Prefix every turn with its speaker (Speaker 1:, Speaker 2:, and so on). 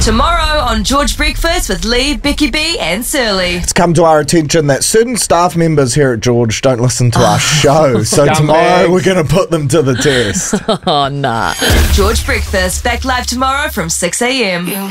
Speaker 1: Tomorrow on George Breakfast with Lee, Becky B and Surly.
Speaker 2: It's come to our attention that certain staff members here at George don't listen to our show. So tomorrow we're going to put them to the test.
Speaker 3: Oh, nah.
Speaker 1: George Breakfast, back live tomorrow from 6 a.m.